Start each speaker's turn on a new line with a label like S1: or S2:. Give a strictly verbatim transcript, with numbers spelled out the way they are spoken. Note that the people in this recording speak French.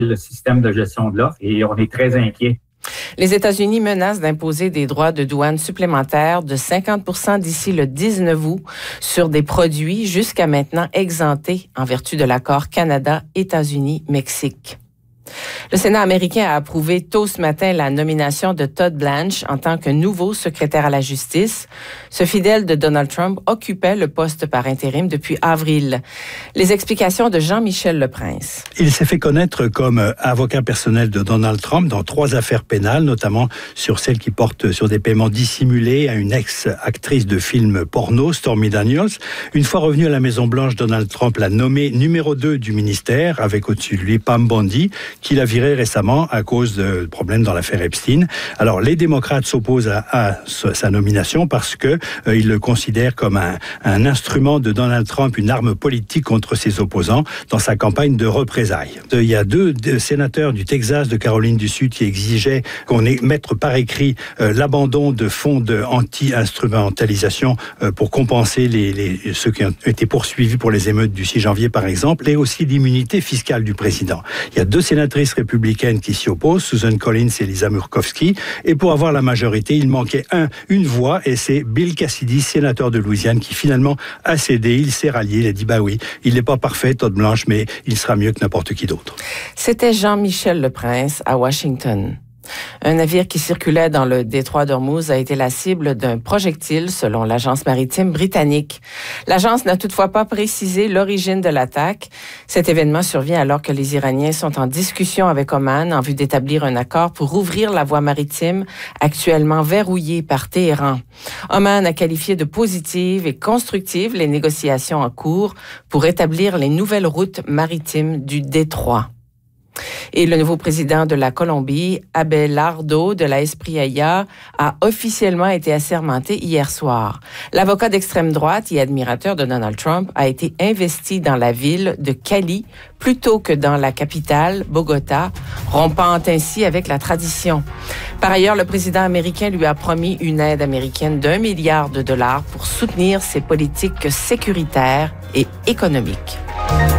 S1: le système de gestion de l'offre et on est très inquiets.
S2: Les États-Unis menacent d'imposer des droits de douane supplémentaires de cinquante pour cent d'ici le dix-neuf août sur des produits jusqu'à maintenant exemptés en vertu de l'accord Canada-États-Unis-Mexique. Le Sénat américain a approuvé tôt ce matin la nomination de Todd Blanche en tant que nouveau secrétaire à la justice. Ce fidèle de Donald Trump occupait le poste par intérim depuis avril. Les explications de Jean-Michel Leprince.
S3: Il s'est fait connaître comme avocat personnel de Donald Trump dans trois affaires pénales, notamment sur celle qui porte sur des paiements dissimulés à une ex-actrice de films porno, Stormy Daniels. Une fois revenu à la Maison-Blanche, Donald Trump l'a nommé numéro deux du ministère, avec au-dessus de lui Pam Bondi, qu'il a viré récemment à cause de problèmes dans l'affaire Epstein. Alors, les démocrates s'opposent à, à sa nomination parce que euh, ils le considèrent comme un, un instrument de Donald Trump, une arme politique contre ses opposants dans sa campagne de représailles. Il y a deux, deux sénateurs du Texas, de Caroline du Sud, qui exigeaient qu'on mette par écrit euh, l'abandon de fonds de anti-instrumentalisation euh, pour compenser les, les, ceux qui ont été poursuivis pour les émeutes du six janvier, par exemple, et aussi l'immunité fiscale du président. Il y a deux sénatrices républicaines qui s'y opposent, Susan Collins et Lisa Murkowski, et pour avoir la majorité, il manquait un, une voix, et c'est Bill Cassidy, sénateur de Louisiane, qui finalement a cédé, il s'est rallié, il a dit, bah oui, il n'est pas parfait, Todd Blanche, mais il sera mieux que n'importe qui d'autre.
S2: C'était Jean-Michel Leprince à Washington. Un navire qui circulait dans le détroit d'Ormuz a été la cible d'un projectile, selon l'agence maritime britannique. L'agence n'a toutefois pas précisé l'origine de l'attaque. Cet événement survient alors que les Iraniens sont en discussion avec Oman en vue d'établir un accord pour ouvrir la voie maritime actuellement verrouillée par Téhéran. Oman a qualifié de positives et constructives les négociations en cours pour établir les nouvelles routes maritimes du détroit. Et le nouveau président de la Colombie, Abelardo de la Espriella, a officiellement été assermenté hier soir. L'avocat d'extrême droite et admirateur de Donald Trump a été investi dans la ville de Cali plutôt que dans la capitale, Bogota, rompant ainsi avec la tradition. Par ailleurs, le président américain lui a promis une aide américaine d'un milliard de dollars pour soutenir ses politiques sécuritaires et économiques.